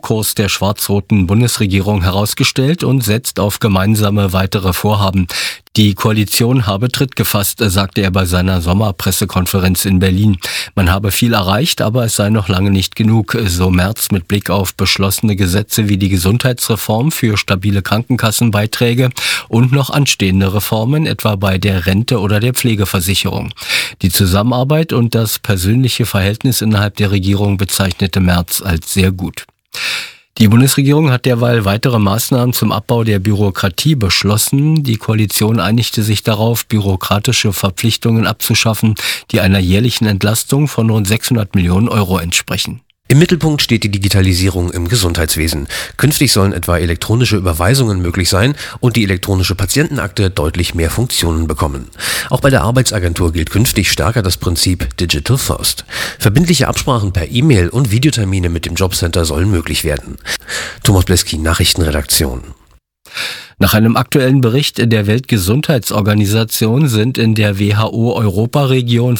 Reformkurs der schwarz-roten Bundesregierung herausgestellt und setzt auf gemeinsame weitere Vorhaben. Die Koalition habe Tritt gefasst, sagte er bei seiner Sommerpressekonferenz in Berlin. Man habe viel erreicht, aber es sei noch lange nicht genug, so Merz mit Blick auf beschlossene Gesetze wie die Gesundheitsreform für stabile Krankenkassenbeiträge und noch anstehende Reformen, etwa bei der Rente oder der Pflegeversicherung. Die Zusammenarbeit und das persönliche Verhältnis innerhalb der Regierung bezeichnete Merz als sehr gut. Die Bundesregierung hat derweil weitere Maßnahmen zum Abbau der Bürokratie beschlossen. Die Koalition einigte sich darauf, bürokratische Verpflichtungen abzuschaffen, die einer jährlichen Entlastung von rund 600 Millionen Euro entsprechen. Im Mittelpunkt steht die Digitalisierung im Gesundheitswesen. Künftig sollen etwa elektronische Überweisungen möglich sein und die elektronische Patientenakte deutlich mehr Funktionen bekommen. Auch bei der Arbeitsagentur gilt künftig stärker das Prinzip Digital First. Verbindliche Absprachen per E-Mail und Videotermine mit dem Jobcenter sollen möglich werden. Thomas Bleski, Nachrichtenredaktion. Nach einem aktuellen Bericht der Weltgesundheitsorganisation sind in der WHO-Europaregion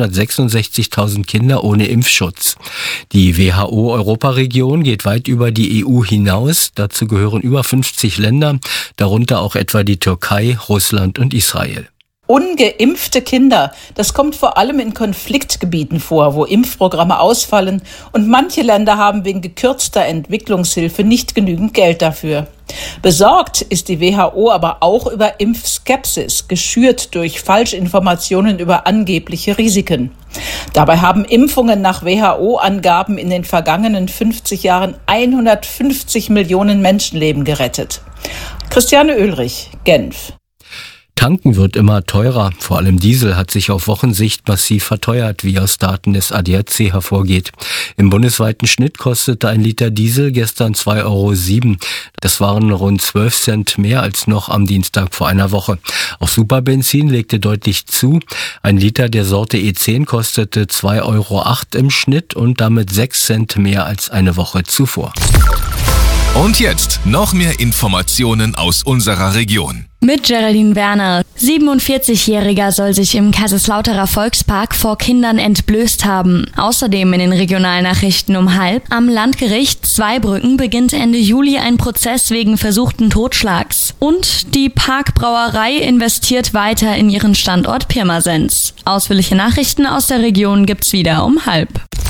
566.000 Kinder ohne Impfschutz. Die WHO-Europaregion geht weit über die EU hinaus. Dazu gehören über 50 Länder, darunter auch etwa die Türkei, Russland und Israel. Ungeimpfte Kinder, das kommt vor allem in Konfliktgebieten vor, wo Impfprogramme ausfallen und manche Länder haben wegen gekürzter Entwicklungshilfe nicht genügend Geld dafür. Besorgt ist die WHO aber auch über Impfskepsis, geschürt durch Falschinformationen über angebliche Risiken. Dabei haben Impfungen nach WHO-Angaben in den vergangenen 50 Jahren 150 Millionen Menschenleben gerettet. Christiane Oehlrich, Genf. Tanken wird immer teurer. Vor allem Diesel hat sich auf Wochensicht massiv verteuert, wie aus Daten des ADAC hervorgeht. Im bundesweiten Schnitt kostete ein Liter Diesel gestern 2,07 Euro. Das waren rund 12 Cent mehr als noch am Dienstag vor einer Woche. Auch Superbenzin legte deutlich zu. Ein Liter der Sorte E10 kostete 2,08 Euro im Schnitt und damit 6 Cent mehr als eine Woche zuvor. Und jetzt noch mehr Informationen aus unserer Region. Mit Geraldine Werner. 47-Jähriger soll sich im Kaiserslauterer Volkspark vor Kindern entblößt haben. Außerdem in den Regionalnachrichten um 12:30. Am Landgericht Zweibrücken beginnt Ende Juli ein Prozess wegen versuchten Totschlags. Und die Parkbrauerei investiert weiter in ihren Standort Pirmasens. Ausführliche Nachrichten aus der Region gibt's wieder um 12:30.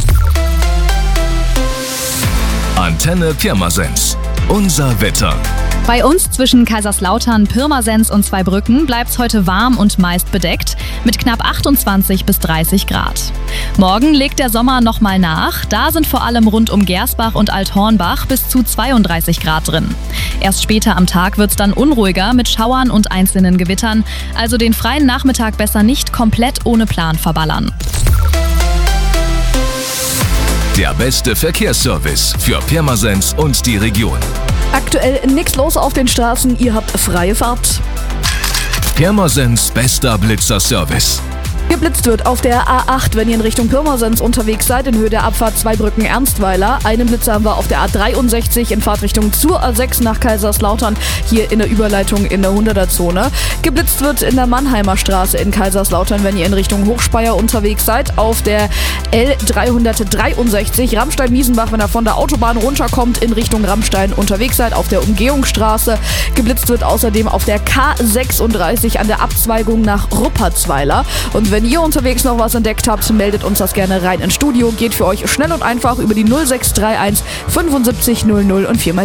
Antenne Pirmasens. Unser Wetter. Bei uns zwischen Kaiserslautern, Pirmasens und Zweibrücken bleibt's heute warm und meist bedeckt mit knapp 28 bis 30 Grad. Morgen legt der Sommer nochmal nach. Da sind vor allem rund um Gersbach und Althornbach bis zu 32 Grad drin. Erst später am Tag wird's dann unruhiger mit Schauern und einzelnen Gewittern. Also den freien Nachmittag besser nicht komplett ohne Plan verballern. Der beste Verkehrsservice für Pirmasens und die Region. Aktuell nichts los auf den Straßen, ihr habt freie Fahrt. Pirmasens bester Blitzerservice. Geblitzt wird auf der A8, wenn ihr in Richtung Pirmasens unterwegs seid, in Höhe der Abfahrt Zweibrücken-Ernstweiler. Einen Blitzer haben wir auf der A63 in Fahrtrichtung zur A6 nach Kaiserslautern, hier in der Überleitung in der 100er-Zone. Geblitzt wird in der Mannheimer Straße in Kaiserslautern, wenn ihr in Richtung Hochspeyer unterwegs seid, auf der L363 Rammstein-Miesenbach, wenn ihr von der Autobahn runterkommt, in Richtung Rammstein unterwegs seid, auf der Umgehungsstraße. Geblitzt wird außerdem auf der K36 an der Abzweigung nach Ruppertsweiler. Und wenn ihr unterwegs noch was entdeckt habt, meldet uns das gerne rein ins Studio. Geht für euch schnell und einfach über die 0631 75 00 und 4x